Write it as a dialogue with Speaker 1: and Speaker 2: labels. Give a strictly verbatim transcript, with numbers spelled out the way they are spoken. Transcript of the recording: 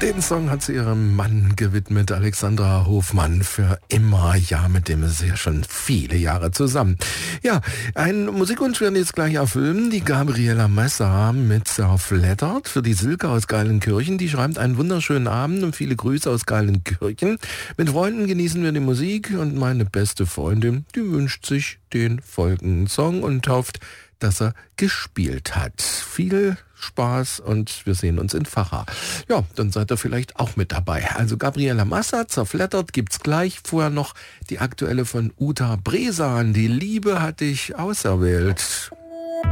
Speaker 1: Den Song hat sie ihrem Mann gewidmet, Alexandra Hofmann, für immer. Ja, mit dem ist sie ja schon viele Jahre zusammen. Ja, ein Musikwunsch werden jetzt gleich erfüllen. Die Gabriela Messer mit Zerfleddert für die Silke aus Geilenkirchen. Die schreibt einen wunderschönen Abend und viele Grüße aus Geilenkirchen. Mit Freunden genießen wir die Musik und meine beste Freundin, die wünscht sich den folgenden Song und hofft, dass er gespielt hat. Viel Spaß und wir sehen uns in Facha. Ja, dann seid ihr vielleicht auch mit dabei. Also Gabriela Massa, Zerfleddert gibt's gleich. Vorher noch die aktuelle von Uta Bresan. Die Liebe hat dich auserwählt.